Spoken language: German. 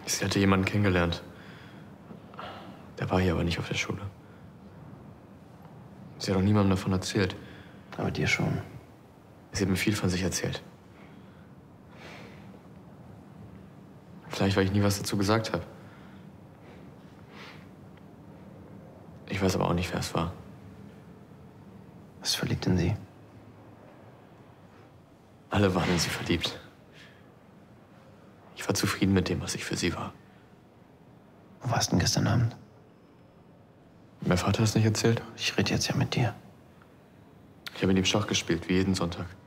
Sie hatte jemanden kennengelernt. Der war hier aber nicht auf der Schule. Sie hat auch niemandem davon erzählt. Aber dir schon. Sie hat mir viel von sich erzählt. Vielleicht, weil ich nie was dazu gesagt habe. Ich weiß aber auch nicht, wer es war. Was ist verliebt in sie? Alle waren in sie verliebt. Ich war zufrieden mit dem, was ich für sie war. Wo warst du denn gestern Abend? Mein Vater hat es nicht erzählt. Ich rede jetzt ja mit dir. Ich habe mit ihm Schach gespielt, wie jeden Sonntag.